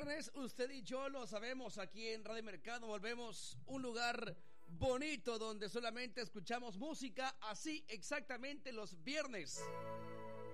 viernes, usted y yo lo sabemos, aquí en Radio Mercado volvemos un lugar bonito donde solamente escuchamos música, así exactamente los viernes.